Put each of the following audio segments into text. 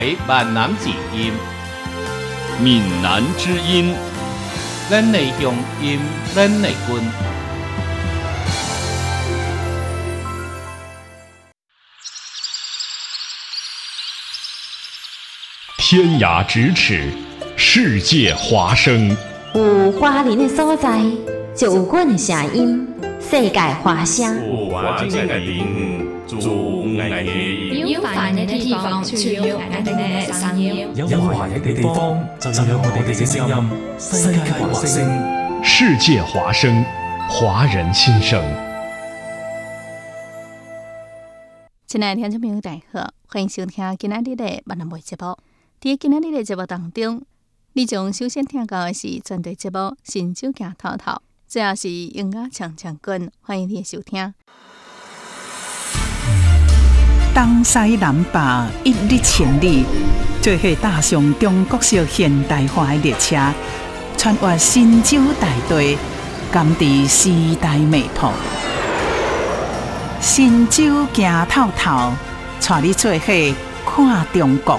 闽南之音， 闽南之音， 咱的乡音，咱的根。 天涯咫尺，世界华声。 有华人的所在，就有阮的声音。世界华声。 有华人的地方，就有爱的音。 有华人的地方，就有爱的声音。 有華人嘅地方，就有我哋嘅聲音。世界華聲， 世界華聲，華人心聲。 親愛的聽眾朋友，大家好，歡迎收聽今仔日的闽南話節目。在今仔日的節目當中，你將首先聽到的是專題節目《新酒行透透》，這也是音樂唱唱滾，歡迎你的收聽。 東西南北一日千里，做伙踏上中國式現代化的列車，穿越新州大地，甘知時代脈搏。新州行透透，帶你做伙看中國。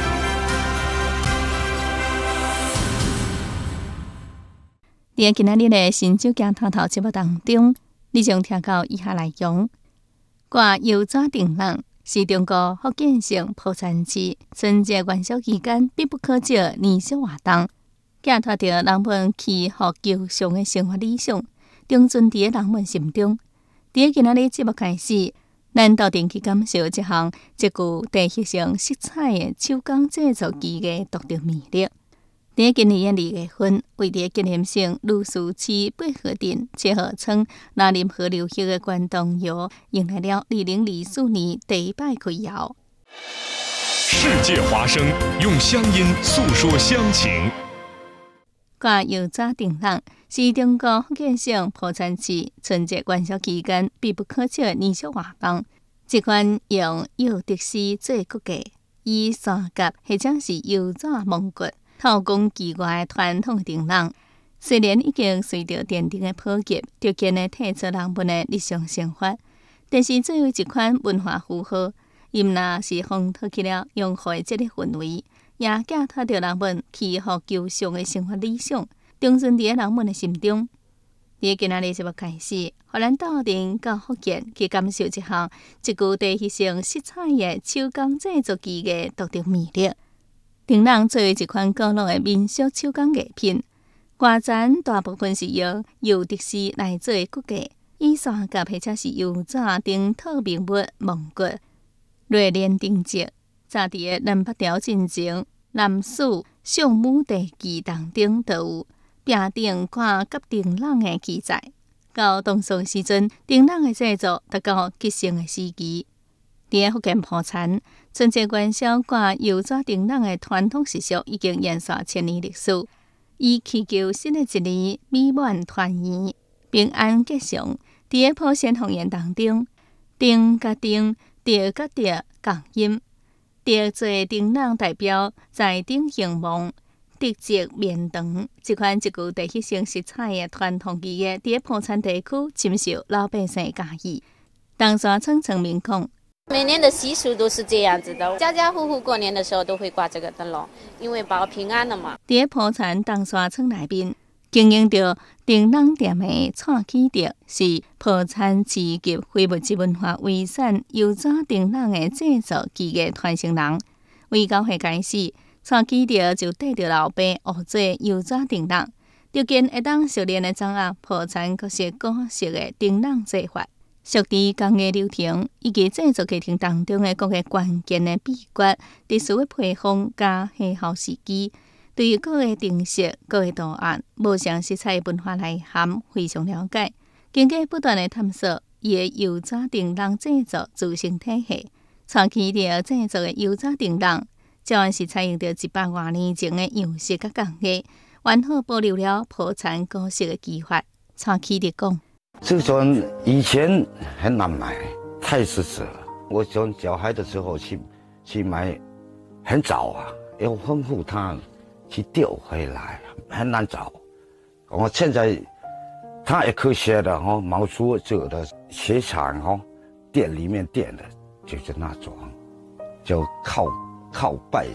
在今仔日的新酒行透透節目當中，你將聽到以下內容：歌油炸檳榔是中國福建省蒲田市春節元宵期間必不可少年宵活動，寄託着人們祈福求祥的生活理想，長存在人們心中。在今仔日節目開始，咱到定去感受這項一具地域性色彩的手工製作技藝獨特魅力。在今年2月份，為着紀念省蘆蘇市八河鎮7號村南林河流域的關東窯，迎來了2024年第一擺開窯。 世界華聲，用鄉音訴說鄉情。歌油炸檳榔是中國福建省蒲田市春節元宵期間必不可少的年宵活動。這款用油竹絲做骨架，以山甲或者是油炸蒙骨。透工奇怪的傳統檳榔，雖然已經隨着電燈的普及，逐漸的退出人們的日常生活，但是作為一款文化符號，伊毋但是烘托起了融合的這個氛圍，也寄託着人們祈福求祥的生活理想，長存佇人們的心中。在今仔日節目開始，互咱到陣到福建去感受一項一具地域性色彩的手工製作技藝獨特魅力。檳榔作為一款古老的民俗手工藝品，外層大部分是由油竹絲來做骨架，以山甲或者是油炸等透明物蒙骨，熱煉定製，炸佇南北朝進前南史相母地記當中都有壁頂掛甲檳榔的記載。到唐宋時陣，檳榔的製作達到極盛的時期。在福建蒲田，春節元宵歌油炸檳榔的傳統習俗已經延續千年歷史，以祈求新的一年美滿團圓、平安吉祥。在普賢方言當中，丁甲丁、著甲著共音，著做檳榔代表在頂興旺、德積綿長。這款一具地域性色彩的傳統技藝，在蒲田地區深受老百姓喜愛。東山村村民講。 每年的習俗都是這樣子的，家家戶戶過年的時候都會掛這個燈籠，因為保平安了嘛。 在蒲田東山村內邊經營着檳榔店的蔡啟德是蒲田市級非物質文化遺產油炸檳榔的製作技藝傳承人。為教會開始，蔡啟德就帶着老爸學做油炸檳榔，逐漸會當熟練的掌握蒲田各式古式的檳榔製法。屬於工藝流程以及製作過程當中的各個關鍵的秘訣，特殊的配方加氣候時機，對於各個定式、各個圖案、無相色彩文化內涵非常了解。經過不斷的探索，伊的油炸檳榔製作自成體系。長期地製作的油炸檳榔，就是採用着100多年前的樣式甲工藝，完好保留了蒲田古式的技法。長期地講。 這種以前很難買，太奢侈了。我從小孩的時候去買，很早啊，要吩咐他去釣回來，很難找。我現在他也科學的毛出這個的鞋廠店裡面店的，就是那種，就靠拜